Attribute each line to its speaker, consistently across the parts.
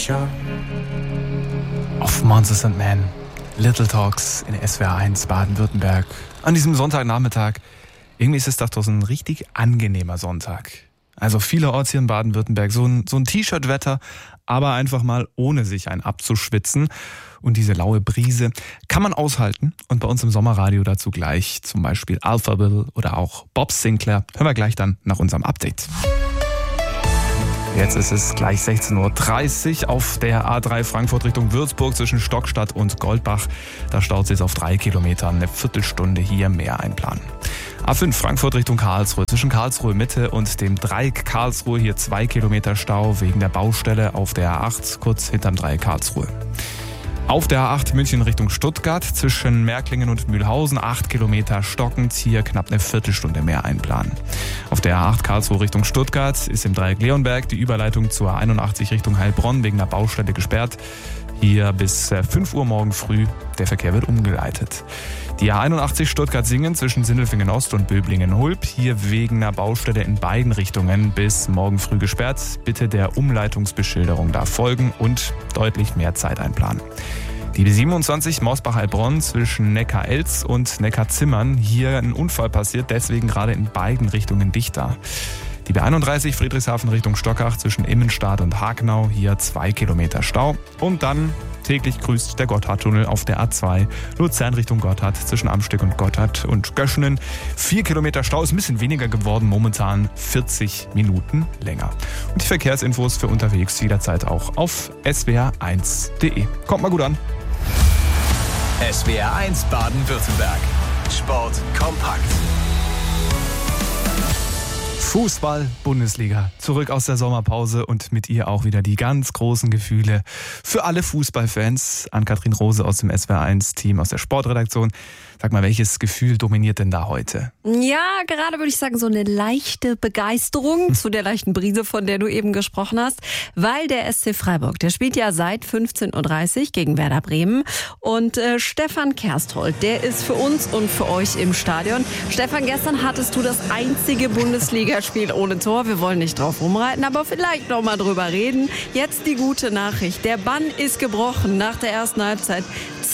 Speaker 1: Auf Monsters and Men, Little Talks in SWR 1 Baden-Württemberg. An diesem Sonntagnachmittag. Irgendwie ist es doch so ein richtig angenehmer Sonntag. Also vielerorts hier in Baden-Württemberg so ein T-Shirt-Wetter, aber einfach mal ohne sich ein abzuschwitzen. Und diese laue Brise kann man aushalten. Und bei uns im Sommerradio dazu gleich zum Beispiel Alphaville oder auch Bob Sinclair. Hören wir gleich dann nach unserem Update. Jetzt ist es gleich 16.30 Uhr auf der A3 Frankfurt Richtung Würzburg zwischen Stockstadt und Goldbach. Da staut es auf 3 Kilometern, eine Viertelstunde hier mehr einplanen. A5 Frankfurt Richtung Karlsruhe zwischen Karlsruhe Mitte und dem Dreieck Karlsruhe hier 2 Kilometer Stau wegen der Baustelle auf der A8 kurz hinterm Dreieck Karlsruhe. Auf der A8 München Richtung Stuttgart zwischen Märklingen und Mühlhausen 8 Kilometer stockend, hier knapp eine Viertelstunde mehr einplanen. Auf der A8 Karlsruhe Richtung Stuttgart ist im Dreieck Leonberg die Überleitung zur A81 Richtung Heilbronn wegen der Baustelle gesperrt. Hier bis 5 Uhr morgen früh, der Verkehr wird umgeleitet. Die A81 Stuttgart-Singen zwischen Sindelfingen Ost und Böblingen-Hulb, hier wegen einer Baustelle in beiden Richtungen bis morgen früh gesperrt. Bitte der Umleitungsbeschilderung da folgen und deutlich mehr Zeit einplanen. Die B27 Mausbach-Heilbronn zwischen Neckar-Elz und Neckar-Zimmern, hier ein Unfall passiert, deswegen gerade in beiden Richtungen dichter. Die B31 Friedrichshafen Richtung Stockach zwischen Immenstadt und Hagenau, hier 2 Kilometer Stau. Und dann täglich grüßt der Gotthardtunnel auf der A2 Luzern Richtung Gotthard zwischen Amsteg und Gotthard und Göschenen. 4 Kilometer Stau, ist ein bisschen weniger geworden, momentan 40 Minuten länger. Und die Verkehrsinfos für unterwegs jederzeit auch auf swr1.de. Kommt mal gut an.
Speaker 2: SWR 1 Baden-Württemberg. Sport kompakt.
Speaker 1: Fußball-Bundesliga. Zurück aus der Sommerpause und mit ihr auch wieder die ganz großen Gefühle für alle Fußballfans. Ann-Kathrin Rose aus dem SWR1-Team, aus der Sportredaktion. Sag mal, welches Gefühl dominiert denn da heute?
Speaker 3: Ja, gerade würde ich sagen, so eine leichte Begeisterung zu der leichten Brise, von der du eben gesprochen hast. Weil der SC Freiburg, der spielt ja seit 15.30 Uhr gegen Werder Bremen. Und Stefan Kersthold, der ist für uns und für euch im Stadion. Stefan, gestern hattest du das einzige Bundesligaspiel ohne Tor. Wir wollen nicht drauf rumreiten, aber vielleicht noch mal drüber reden. Jetzt die gute Nachricht. Der Bann ist gebrochen nach der ersten Halbzeit.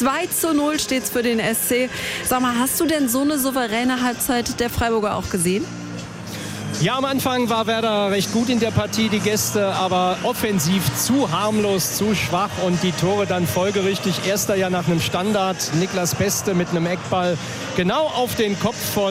Speaker 3: 2:0 steht's für den SC. Sag mal, hast du denn so eine souveräne Halbzeit der Freiburger auch gesehen?
Speaker 4: Ja, am Anfang war Werder recht gut in der Partie, die Gäste, aber offensiv zu harmlos, zu schwach und die Tore dann folgerichtig. Erster ja nach einem Standard, Niklas Beste mit einem Eckball genau auf den Kopf von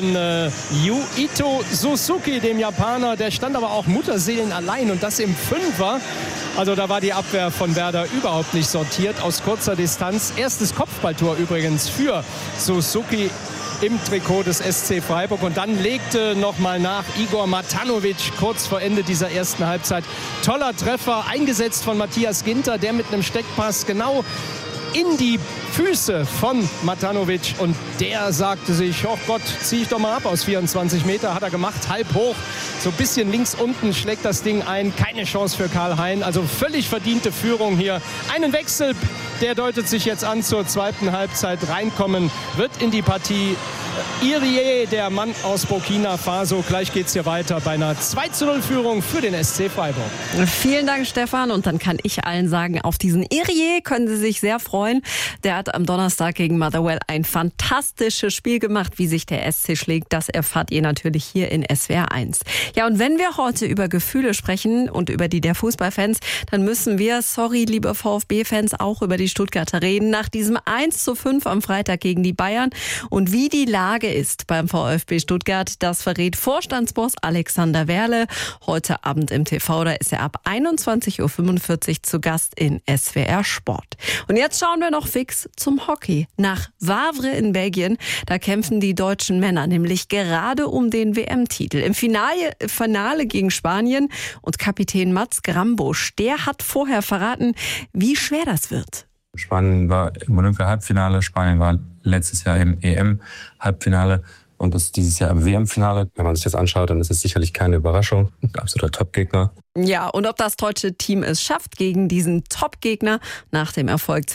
Speaker 4: Yuito Suzuki, dem Japaner. Der stand aber auch Mutterseelen allein und das im Fünfer. Also da war die Abwehr von Werder überhaupt nicht sortiert aus kurzer Distanz. Erstes Kopfballtor übrigens für Suzuki im Trikot des SC Freiburg. Und dann legte nochmal nach Igor Matanovic kurz vor Ende dieser ersten Halbzeit. Toller Treffer, eingesetzt von Matthias Ginter, der mit einem Steckpass genau in die Füße von Matanovic. Und der sagte sich, oh Gott, zieh ich doch mal ab aus 24 Meter. Hat er gemacht, halb hoch. So ein bisschen links unten schlägt das Ding ein. Keine Chance für Karl Hein. Also völlig verdiente Führung hier. Einen Wechsel, der deutet sich jetzt an zur zweiten Halbzeit. Reinkommen wird in die Partie Irie, der Mann aus Burkina Faso. Gleich geht's hier weiter bei einer 2:0-Führung für den SC Freiburg.
Speaker 3: Vielen Dank, Stefan. Und dann kann ich allen sagen, auf diesen Irie können Sie sich sehr freuen. Der hat am Donnerstag gegen Motherwell ein fantastisches Spiel gemacht. Wie sich der SC schlägt, das erfahrt ihr natürlich hier in SWR 1. Ja, und wenn wir heute über Gefühle sprechen und über die der Fußballfans, dann müssen wir, sorry, liebe VfB-Fans, auch über die Stuttgarter reden. Nach diesem 1:5 am Freitag gegen die Bayern und wie die Lage ist beim VfB Stuttgart, das verrät Vorstandsboss Alexander Werle heute Abend im TV. Da ist er ab 21:45 Uhr zu Gast in SWR Sport. Und jetzt schauen wir noch fix zum Hockey. Nach Wavre in Belgien, da kämpfen die deutschen Männer nämlich gerade um den WM-Titel. Im Finale gegen Spanien und Kapitän Mats Grambusch, der hat vorher verraten, wie schwer das wird.
Speaker 5: Spanien war im Olympia-Halbfinale, Spanien war letztes Jahr im EM-Halbfinale und ist dieses Jahr im WM-Finale. Wenn man sich das anschaut, dann ist es sicherlich keine Überraschung. Ein absoluter Top-Gegner.
Speaker 3: Ja, und ob das deutsche Team es schafft, gegen diesen Top-Gegner nach dem Erfolg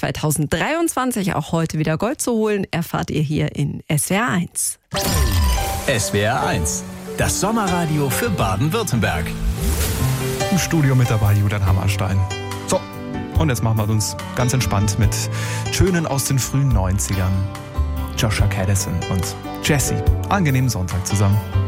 Speaker 3: 2023 auch heute wieder Gold zu holen, erfahrt ihr hier in SWR 1.
Speaker 2: SWR 1, das Sommerradio für Baden-Württemberg.
Speaker 1: Im Studio mit dabei Julian Hammerstein. So, Und jetzt machen wir uns ganz entspannt mit Tönen aus den frühen 90ern. Joshua Caddison und Jessie. Angenehmen Sonntag zusammen.